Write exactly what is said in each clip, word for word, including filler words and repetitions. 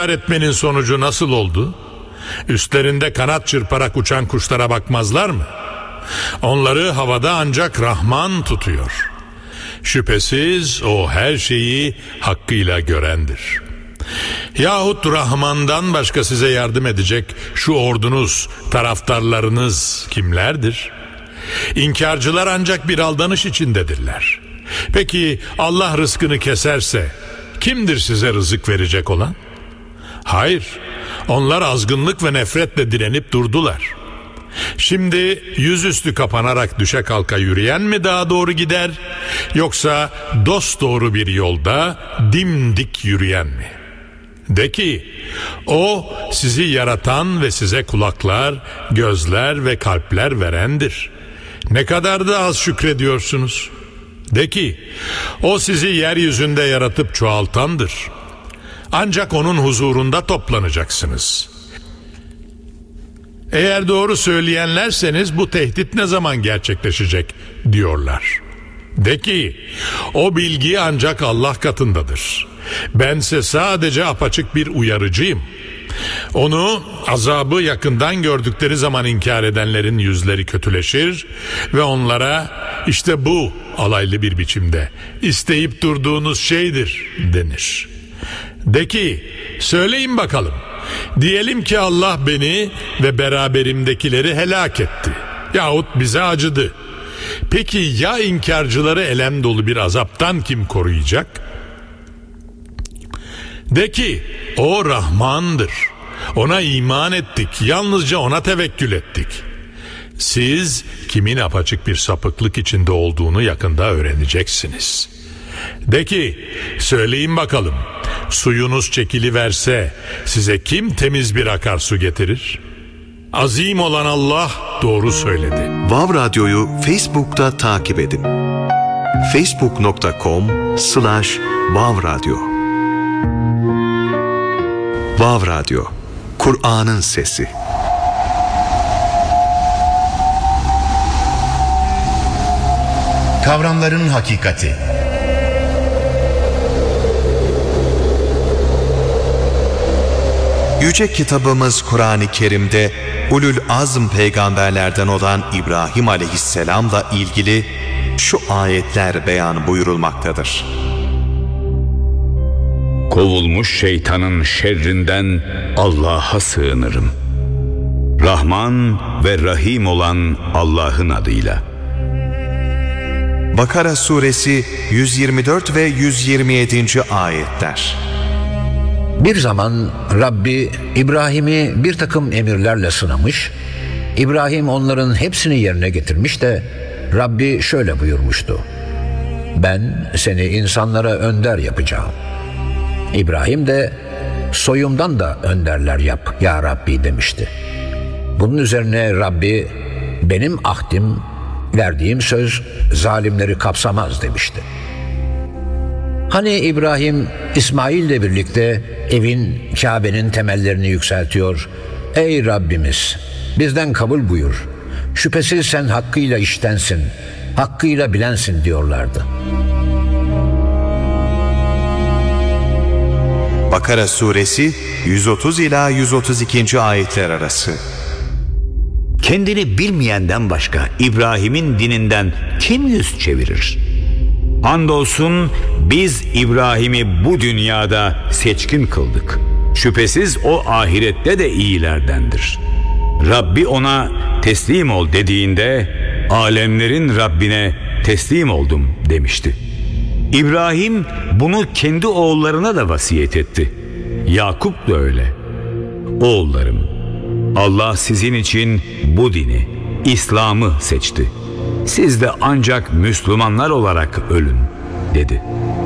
inkar etmenin sonucu nasıl oldu? Üstlerinde kanat çırparak uçan kuşlara bakmazlar mı? Onları havada ancak Rahman tutuyor. Şüphesiz o her şeyi hakkıyla görendir. Yahut Rahman'dan başka size yardım edecek şu ordunuz, taraftarlarınız kimlerdir? İnkarcılar ancak bir aldanış içindedirler. Peki Allah rızkını keserse kimdir size rızık verecek olan? Hayır, onlar azgınlık ve nefretle direnip durdular. Şimdi yüzüstü kapanarak düşe kalka yürüyen mi daha doğru gider, yoksa dosdoğru bir yolda dimdik yürüyen mi? De ki, o sizi yaratan ve size kulaklar, gözler ve kalpler verendir. Ne kadar da az şükrediyorsunuz. De ki, o sizi yeryüzünde yaratıp çoğaltandır. Ancak onun huzurunda toplanacaksınız. Eğer doğru söyleyenlerseniz bu tehdit ne zaman gerçekleşecek diyorlar. De ki, o bilgi ancak Allah katındadır. Bense sadece apaçık bir uyarıcıyım. Onu, azabı yakından gördükleri zaman inkar edenlerin yüzleri kötüleşir ve onlara işte bu alaylı bir biçimde isteyip durduğunuz şeydir denir. De ki, söyleyin bakalım, diyelim ki Allah beni ve beraberimdekileri helak etti yahut bize acıdı. Peki ya inkarcıları elem dolu bir azaptan kim koruyacak? De ki, o Rahman'dır. Ona iman ettik, yalnızca ona tevekkül ettik. Siz kimin apaçık bir sapıklık içinde olduğunu yakında öğreneceksiniz. De ki, söyleyin bakalım, suyunuz çekiliverse size kim temiz bir akarsu getirir? Azim olan Allah doğru söyledi. Vav Radyo'yu Facebook'ta takip edin. facebook nokta com slash vav radyo. Vav Radyo, Kur'an'ın sesi. Kavramların hakikati. Yüce kitabımız Kur'an-ı Kerim'de Ulul Azm peygamberlerden olan İbrahim aleyhisselamla ilgili şu ayetler beyan buyurulmaktadır. Kovulmuş şeytanın şerrinden Allah'a sığınırım. Rahman ve Rahim olan Allah'ın adıyla. Bakara suresi yüz yirmi dört ve yüz yirmi yedinci ayetler. Bir zaman Rabbi İbrahim'i bir takım emirlerle sınamış, İbrahim onların hepsini yerine getirmiş de Rabbi şöyle buyurmuştu: ben seni insanlara önder yapacağım. İbrahim de soyumdan da önderler yap ya Rabbi demişti. Bunun üzerine Rabbi benim ahdim, verdiğim söz zalimleri kapsamaz demişti. Hani İbrahim İsmail'le birlikte evin, Kabe'nin temellerini yükseltiyor. Ey Rabbimiz, bizden kabul buyur. Şüphesiz sen hakkıyla iştensin, hakkıyla bilensin diyorlardı. Bakara suresi yüz otuz ila yüz otuz ikinci ayetler arası. Kendini bilmeyenden başka İbrahim'in dininden kim yüz çevirir? Andolsun biz İbrahim'i bu dünyada seçkin kıldık. Şüphesiz o ahirette de iyilerdendir. Rabbi ona teslim ol dediğinde alemlerin Rabbine teslim oldum demişti. İbrahim bunu kendi oğullarına da vasiyet etti. Yakup da öyle. Oğullarım, Allah sizin için bu dini, İslam'ı seçti. Siz de ancak Müslümanlar olarak ölün dedi.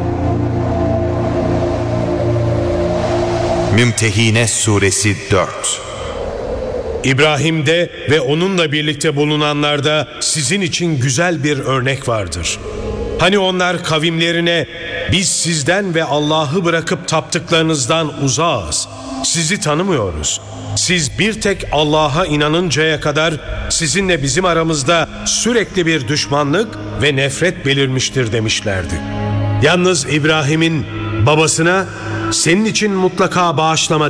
Mümtehine suresi dört. İbrahim'de ve onunla birlikte bulunanlarda sizin için güzel bir örnek vardır. Hani onlar kavimlerine biz sizden ve Allah'ı bırakıp taptıklarınızdan uzağız, sizi tanımıyoruz. Siz bir tek Allah'a inanıncaya kadar sizinle bizim aramızda sürekli bir düşmanlık ve nefret belirmiştir demişlerdi. Yalnız İbrahim'in babasına senin için mutlaka bağışlama